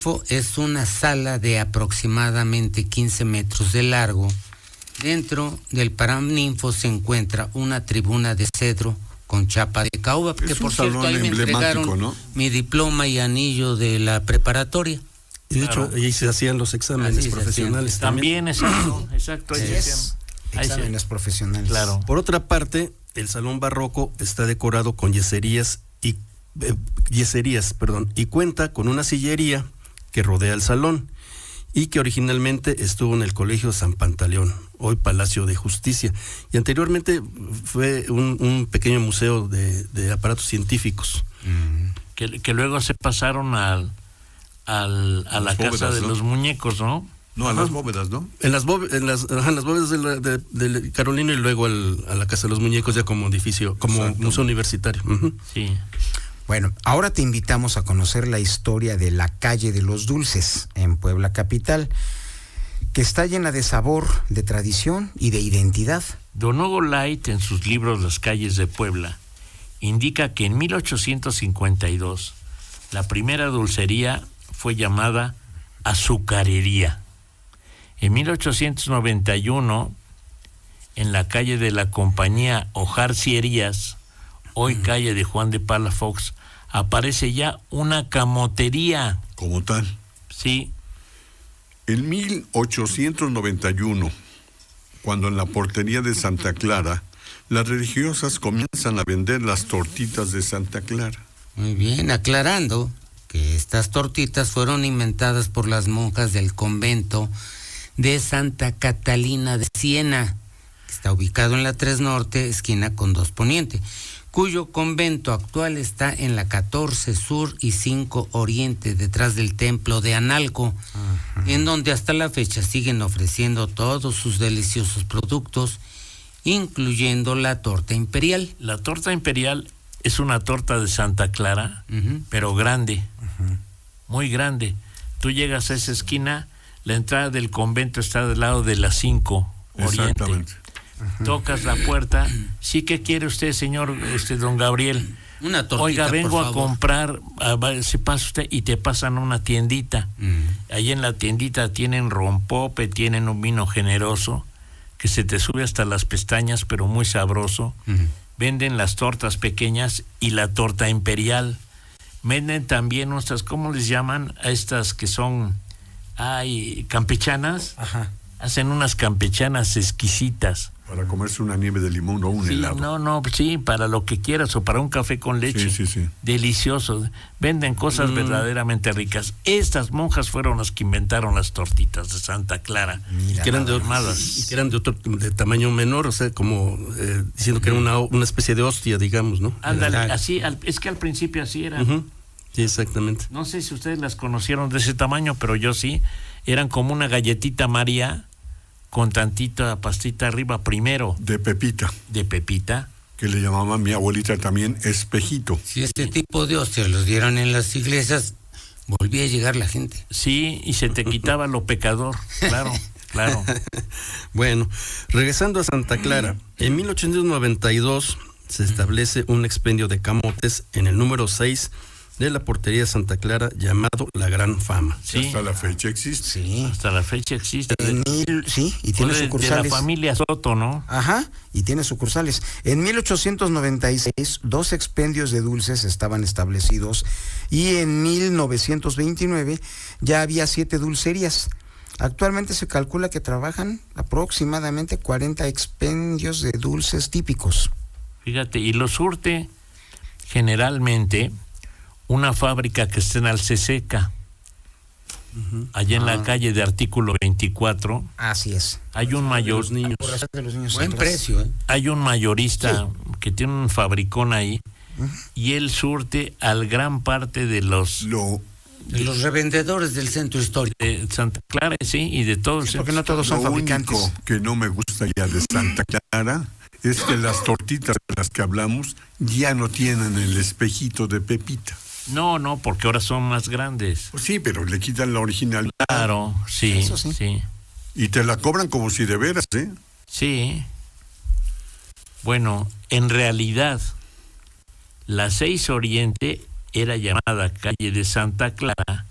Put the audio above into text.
es una sala de aproximadamente 15 metros de largo. Dentro del Paraninfo se encuentra una tribuna de cedro con chapa de caoba, que por cierto ahí me entregaron, ¿no?, mi diploma y anillo de la preparatoria. Y de hecho, ahí se hacían los exámenes profesionales también. Exacto. Exámenes profesionales. Claro. Por otra parte, el salón barroco está decorado con yeserías y cuenta con una sillería que rodea el salón y que originalmente estuvo en el Colegio San Pantaleón, hoy Palacio de Justicia, y anteriormente fue un pequeño museo de aparatos científicos. Que luego se pasaron a la casa de los muñecos, ¿no? No, a las bóvedas, ¿no? En las bóvedas de Carolina, y luego a la Casa de los Muñecos ya como edificio, como museo universitario. Sí. Bueno, ahora te invitamos a conocer la historia de la calle de los Dulces en Puebla capital, que está llena de sabor, de tradición y de identidad. Don Hugo Light, en sus libros Las calles de Puebla, indica que en 1852 la primera dulcería fue llamada Azucarería. En 1891, en la calle de la Compañía Ojar Cierías, hoy calle de Juan de Palafox, aparece ya una camotería. Como tal. Sí. En 1891, cuando en la portería de Santa Clara, las religiosas comienzan a vender las tortitas de Santa Clara. Muy bien, aclarando que estas tortitas fueron inventadas por las monjas del convento de Santa Catalina de Siena, que está ubicado en la 3 Norte, esquina con 2 Poniente, cuyo convento actual está en la 14 Sur y 5 Oriente, detrás del templo de Analco, en donde hasta la fecha siguen ofreciendo todos sus deliciosos productos, incluyendo la torta imperial. La torta imperial es una torta de Santa Clara, pero grande, muy grande. Tú llegas a esa esquina, la entrada del convento está del lado de la 5 Oriente. Exactamente. Tocas la puerta. Sí, ¿qué quiere usted, señor don Gabriel? Una tortita, oiga, vengo por a favor. comprar, se pasa usted y te pasan a una tiendita. Ahí en la tiendita tienen rompope, tienen un vino generoso que se te sube hasta las pestañas, pero muy sabroso. Venden las tortas pequeñas y la torta imperial. Venden también nuestras, ¿cómo les llaman? A estas que son, campechanas. Hacen unas campechanas exquisitas. Para comerse una nieve de limón o un helado. Sí, para lo que quieras, o para un café con leche. Sí. Delicioso. Venden cosas verdaderamente ricas. Estas monjas fueron las que inventaron las tortitas de Santa Clara. Mira, Que eran de tamaño menor, o sea, como diciendo que era una especie de hostia, digamos, ¿no? Ándale, así, es que al principio así era. Sí, exactamente. No sé si ustedes las conocieron de ese tamaño, pero yo sí. Eran como una galletita María con tantita pastita arriba primero. De pepita. De pepita. Que le llamaba mi abuelita también espejito. Si este tipo de hostias los dieran en las iglesias, volvía a llegar la gente. Sí, y se te quitaba lo pecador, claro. Bueno, regresando a Santa Clara, en 1892 se establece un expendio de camotes en el número 6 de la portería de Santa Clara, llamado La Gran Fama. Sí. Hasta la fecha existe. Sí. Hasta la fecha existe. Y tiene sucursales. De la familia Soto, ¿no? Y tiene sucursales. En 1896, 2 expendios de dulces estaban establecidos y en 1929 ya había 7 dulcerías. Actualmente se calcula que trabajan aproximadamente 40 expendios de dulces típicos. Fíjate, y lo surte generalmente una fábrica que está en Alceseca, allá en la calle de Artículo 24. Así es. Hay un mayor, buen precio, Hay un mayorista que tiene un fabricón ahí, y él surte al gran parte de los revendedores del centro histórico de Santa Clara, sí, y de todos. Sí, porque no todos son fabricantes. Lo único que no me gusta ya de Santa Clara es que las tortitas de las que hablamos ya no tienen el espejito de pepita. No, porque ahora son más grandes. Pues sí, pero le quitan la original. Claro, sí, Eso sí. Y te la cobran como si de veras, ¿eh? Sí. Bueno, en realidad, la 6 Oriente era llamada calle de Santa Clara